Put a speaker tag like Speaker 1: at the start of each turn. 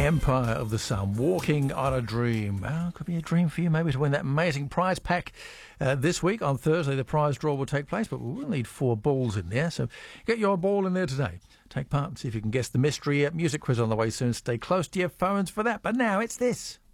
Speaker 1: Empire of the Sun, Walking on a Dream. Well, could be a dream for you maybe to win that amazing prize pack this week. On Thursday, the prize draw will take place, but we will need 4 balls in there. So get your ball in there today. Take part and see if you can guess the mystery music quiz on the way soon. Stay close to your phones for that. But now it's this.